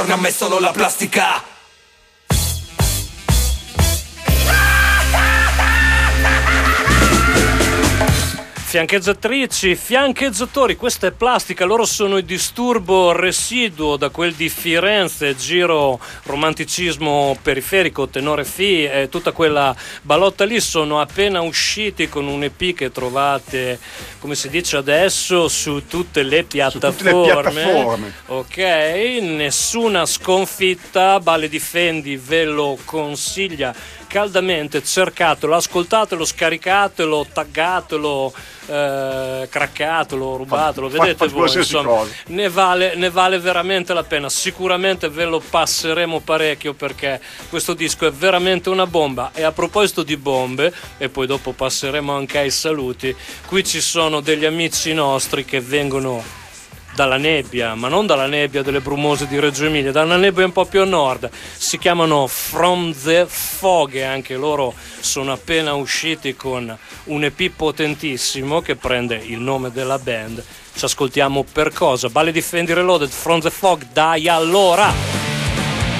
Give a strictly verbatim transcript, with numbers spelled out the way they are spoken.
a me solo la plastica. Fiancheggiatrici, fiancheggiatori, questa è Plastica, loro sono il disturbo residuo da quel di Firenze, giro romanticismo periferico, tenore fi e tutta quella balotta lì. Sono appena usciti con un E P che trovate, come si dice adesso, su tutte le piattaforme. Su tutte le piattaforme. Ok, nessuna sconfitta, Balle Difendi ve lo consiglia caldamente, cercatelo, ascoltatelo, scaricatelo, taggatelo, eh, craccatelo, rubatelo, Fa- vedete fa- voi, qualsiasi insomma, cosa. ne vale, ne vale veramente la pena. Sicuramente ve lo passeremo parecchio perché questo disco è veramente una bomba. E a proposito di bombe, e poi dopo passeremo anche ai saluti, qui ci sono degli amici nostri che vengono dalla nebbia, ma non dalla nebbia delle brumose di Reggio Emilia, dalla nebbia un po' più a nord. Si chiamano From the Fog e anche loro sono appena usciti con un E P potentissimo che prende il nome della band. Ci ascoltiamo per cosa? Balle Difendi Reloaded, From the Fog, dai allora!